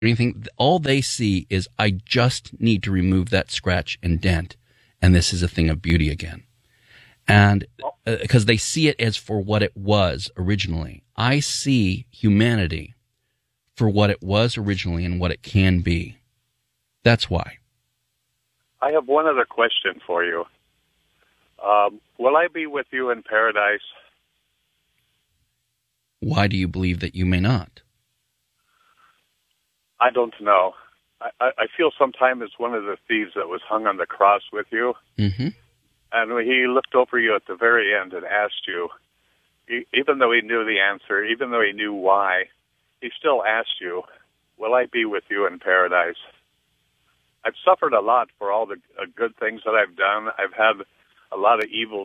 anything. All they see is, I just need to remove that scratch and dent, and this is a thing of beauty again. And because they see it as for what it was originally. I see humanity for what it was originally and what it can be. That's why. I have one other question for you. Will I be with you in paradise? Why do you believe that you may not? I don't know. I feel sometimes it's one of the thieves that was hung on the cross with you. Mm-hmm. And when he looked over you at the very end and asked you, even though he knew the answer, even though he knew why, he still asked you, will I be with you in paradise? I've suffered a lot for all the good things that I've done. I've had a lot of evil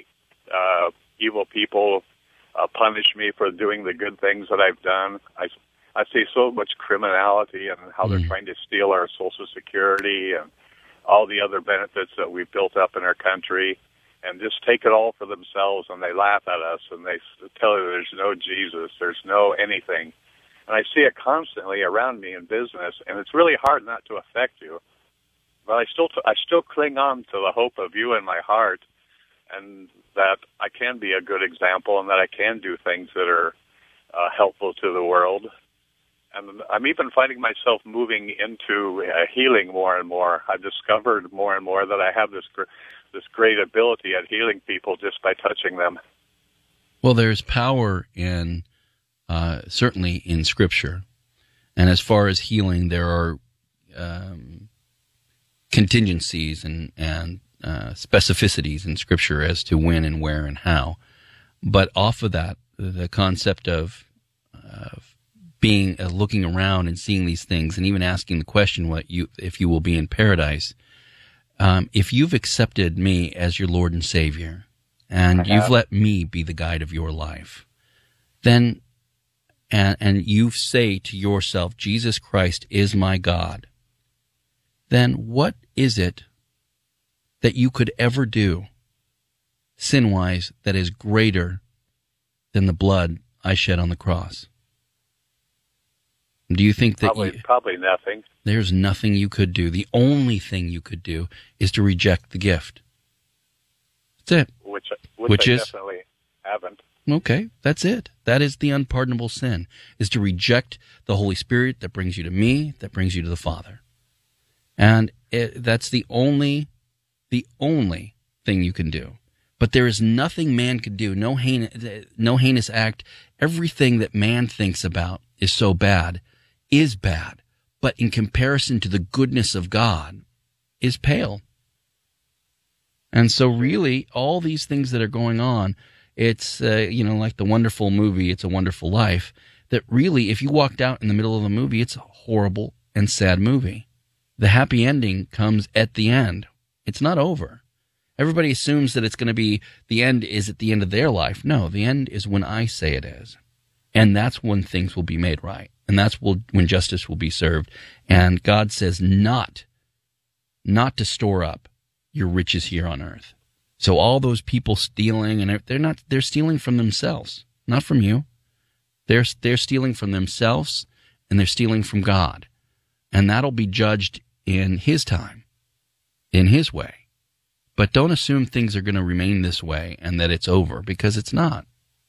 people punish me for doing the good things that I've done. I see so much criminality and how they're trying to steal our Social Security and all the other benefits that we've built up in our country, and just take it all for themselves, and they laugh at us, and they tell you there's no Jesus, there's no anything. And I see it constantly around me in business, and it's really hard not to affect you. But I still cling on to the hope of you in my heart, and that I can be a good example, and that I can do things that are helpful to the world. And I'm even finding myself moving into healing more and more. I've discovered more and more that I have this great ability at healing people just by touching them. Well, there's power in certainly in Scripture, and as far as healing, there are contingencies and specificities in Scripture as to when and where and how. But off of that, the concept of being looking around and seeing these things, and even asking the question, if you will be in paradise, if you've accepted me as your Lord and Savior, and you've let me be the guide of your life, then and you say to yourself, Jesus Christ is my God, then what is it that you could ever do sin-wise that is greater than the blood I shed on the cross? Do you think that probably nothing? There's nothing you could do. The only thing you could do is to reject the gift. That's it. Which I definitely haven't. Okay, that's it. That is the unpardonable sin, is to reject the Holy Spirit that brings you to me, that brings you to the Father. And that's the only thing you can do. But there is nothing man could do, no heinous act. Everything that man thinks about is so bad, is bad, but in comparison to the goodness of God, is pale. And so really, all these things that are going on, it's, like the wonderful movie, It's a Wonderful Life, that really, if you walked out in the middle of the movie, it's a horrible and sad movie. The happy ending comes at the end. It's not over. Everybody assumes that it's going to be, the end is at the end of their life. No, the end is when I say it is. And that's when things will be made right. And that's when justice will be served. And God says not to store up your riches here on earth. So all those people stealing, and they're stealing from themselves, not from you. They're stealing from themselves, and they're stealing from God. And that'll be judged in His time, in His way. But don't assume things are going to remain this way and that it's over, because it's not.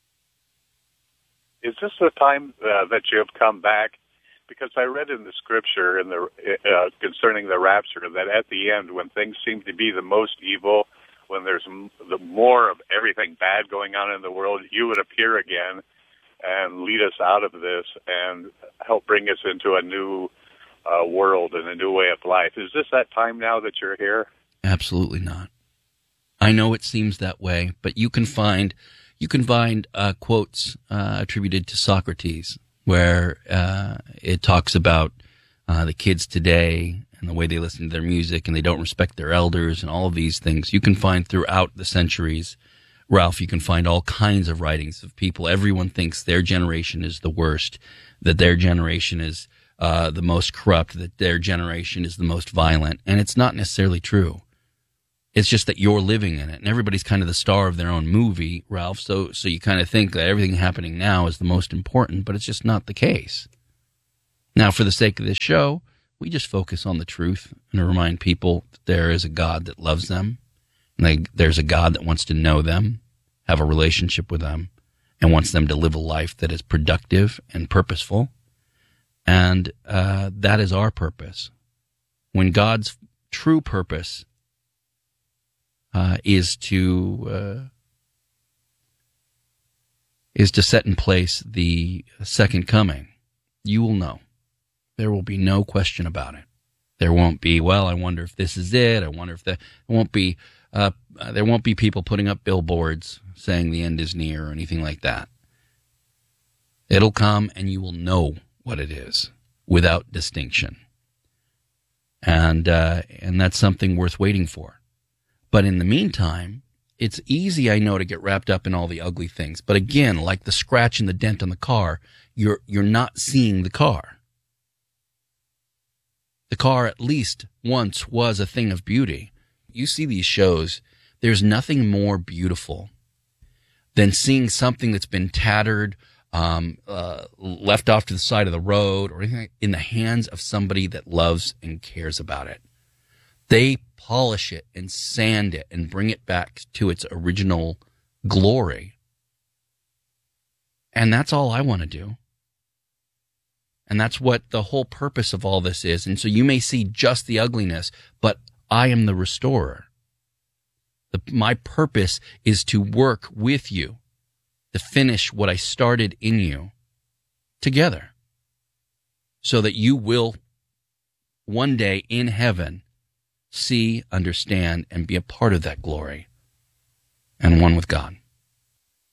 Is this the time that you have come back? Because I read in the Scripture concerning the rapture that at the end, when things seem to be the most evil, when there's the more of everything bad going on in the world, you would appear again and lead us out of this and help bring us into a new world and a new way of life. Is this that time now that you're here? Absolutely not. I know it seems that way, but you can find quotes attributed to Socrates where it talks about the kids today and the way they listen to their music and they don't respect their elders and all of these things. You can find throughout the centuries, Ralph, you can find all kinds of writings of people. Everyone thinks their generation is the worst, that their generation is the most corrupt, that their generation is the most violent. And it's not necessarily true. It's just that you're living in it, and everybody's kind of the star of their own movie, Ralph. So you kind of think that everything happening now is the most important, but it's just not the case. Now, for the sake of this show, we just focus on the truth and remind people that there is a God that loves them, and there's a God that wants to know them, have a relationship with them, and wants them to live a life that is productive and purposeful. And that is our purpose. When God's true purpose is to set in place the second coming, you will know. There will be no question about it. There won't be, well, I wonder if this is it. I wonder if that. There won't be people putting up billboards saying the end is near or anything like that. It'll come, and you will know what it is without distinction. And that's something worth waiting for. But in the meantime, it's easy, I know, to get wrapped up in all the ugly things. But again, like the scratch and the dent on the car, you're not seeing the car. The car at least once was a thing of beauty. You see these shows, there's nothing more beautiful than seeing something that's been tattered, left off to the side of the road, or anything in the hands of somebody that loves and cares about it. They polish it and sand it and bring it back to its original glory. And that's all I want to do. And that's what the whole purpose of all this is. And so you may see just the ugliness, but I am the restorer. My purpose is to work with you to finish what I started in you together, so that you will one day in heaven see, understand, and be a part of that glory and one with God.